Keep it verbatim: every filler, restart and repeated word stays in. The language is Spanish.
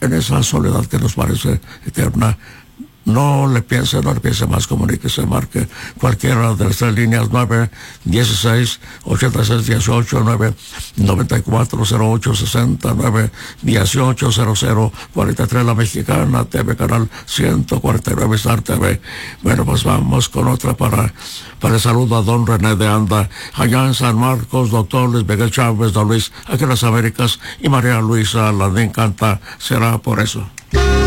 en esa soledad que nos parece eterna, no le piense, no le piense más, comuníquese, marque cualquiera de las tres líneas: nueve dieciséis ochenta y seis dieciocho, nueve noventa y cuatro cero ocho sesenta, nueve dieciocho cero cero cuarenta y tres, La Mexicana, T V Canal ciento cuarenta y nueve, Star T V. Bueno, pues vamos con otra para, para el saludo a don René de Anda, allá en San Marcos, doctor Luis Miguel Chávez, don Luis, aquí en las Américas, y María Luisa Landín canta Será por eso.